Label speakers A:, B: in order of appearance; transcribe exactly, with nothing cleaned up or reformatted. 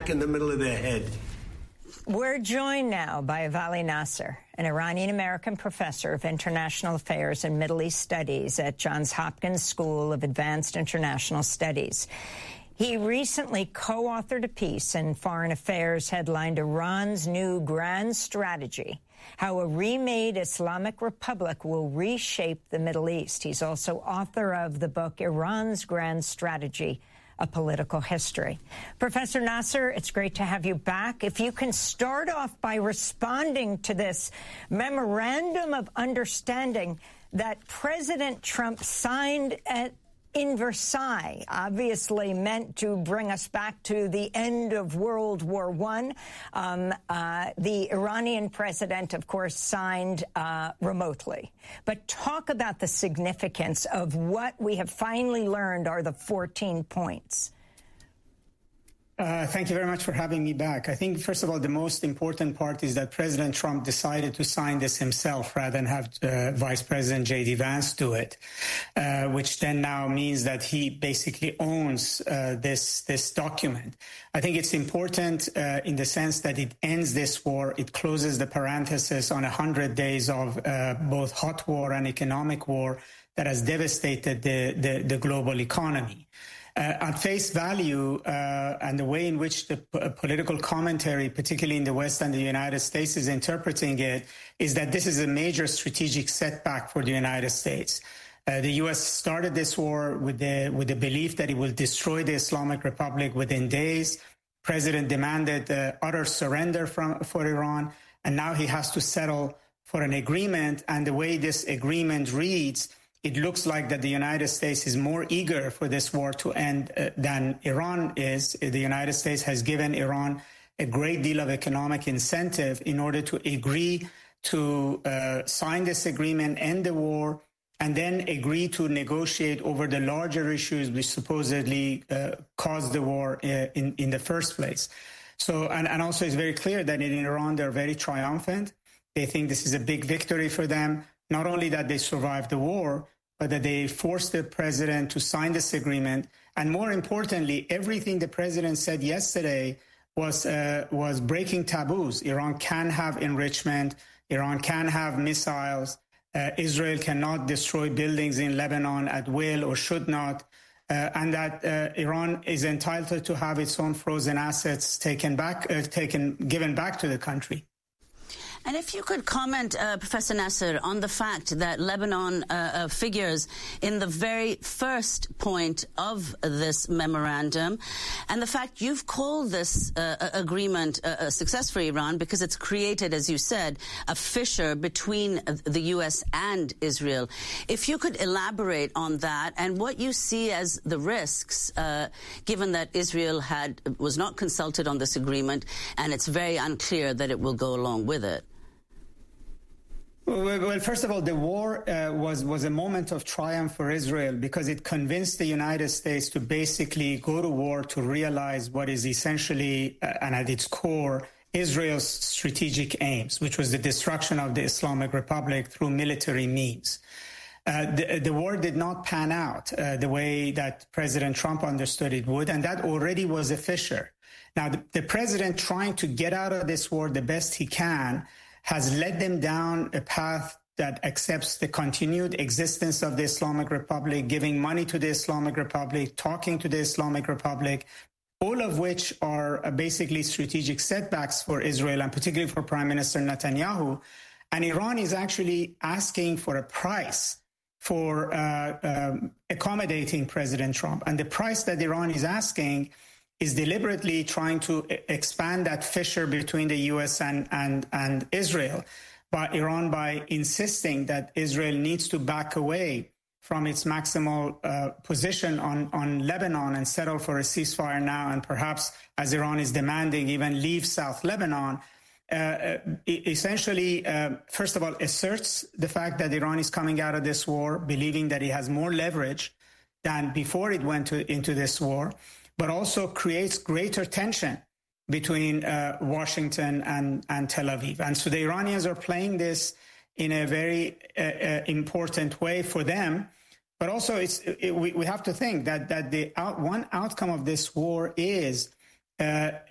A: smack in the middle of their head.
B: We're joined now by Vali Nasser, an Iranian-American professor of international affairs and Middle East studies at Johns Hopkins School of Advanced International Studies. He recently co-authored a piece in Foreign Affairs headlined Iran's New Grand Strategy, How a Remade Islamic Republic Will Reshape the Middle East. He's also author of the book Iran's Grand Strategy, A Political History. Professor Nasser, it's great to have you back. If you can start off by responding to this memorandum of understanding that President Trump signed at in Versailles, obviously meant to bring us back to the end of World War One. Um, uh, the Iranian president, of course, signed uh, remotely. But talk about the significance of what we have finally learned are the fourteen points.
C: Uh, thank you very much for having me back. I think, first of all, the most important part is that President Trump decided to sign this himself rather than have uh, Vice President J D Vance do it, uh, which then now means that he basically owns uh, this, this document. I think it's important uh, in the sense that it ends this war. It closes the parenthesis on one hundred days of uh, both hot war and economic war that has devastated the, the, the global economy. Uh, at face value, uh, and the way in which the p- political commentary, particularly in the West and the United States, is interpreting it, is that this is a major strategic setback for the United States. Uh, the U S started this war with the with the belief that it will destroy the Islamic Republic within days. President demanded uh, utter surrender from for Iran, and now he has to settle for an agreement. And the way this agreement reads, it looks like that the United States is more eager for this war to end uh, than Iran is. The United States has given Iran a great deal of economic incentive in order to agree to uh, sign this agreement, end the war, and then agree to negotiate over the larger issues which supposedly uh, caused the war uh, in, in the first place. So, and, and also it's very clear that in Iran, they're very triumphant. They think this is a big victory for them. Not only that they survived the war, but that they forced the president to sign this agreement. And more importantly, everything the president said yesterday was uh, was breaking taboos. Iran can have enrichment. Iran can have missiles. Uh, Israel cannot destroy buildings in Lebanon at will or should not. Uh, and that uh, Iran is entitled to have its own frozen assets taken back, uh, taken, given back to the country.
D: And if you could comment, uh, Professor Nasser, on the fact that Lebanon uh, uh, figures in the very first point of this memorandum, and the fact you've called this uh, agreement uh, a success for Iran because it's created, as you said, a fissure between the U S and Israel. If you could elaborate on that and what you see as the risks, uh, given that Israel had was not consulted on this agreement, and it's very unclear that it will go along with it.
C: Well, first of all, the war uh, was, was a moment of triumph for Israel because it convinced the United States to basically go to war to realize what is essentially, uh, and at its core, Israel's strategic aims, which was the destruction of the Islamic Republic through military means. Uh, the, the war did not pan out uh, the way that President Trump understood it would, and that already was a fissure. Now, the, the president trying to get out of this war the best he can has led them down a path that accepts the continued existence of the Islamic Republic, giving money to the Islamic Republic, talking to the Islamic Republic, all of which are basically strategic setbacks for Israel and particularly for Prime Minister Netanyahu. And Iran is actually asking for a price for uh, um, accommodating President Trump. And the price that Iran is asking is deliberately trying to expand that fissure between the U S and, and, and Israel, by Iran by insisting that Israel needs to back away from its maximal uh, position on, on Lebanon and settle for a ceasefire now, and perhaps, as Iran is demanding, even leave South Lebanon. Uh, essentially, uh, first of all, asserts the fact that Iran is coming out of this war, believing that it has more leverage than before it went to, into this war, but also creates greater tension between uh, Washington and, and Tel Aviv. And so the Iranians are playing this in a very uh, uh, important way for them. But also, it's, it, we, we have to think that, that the out, one outcome of this war is uh,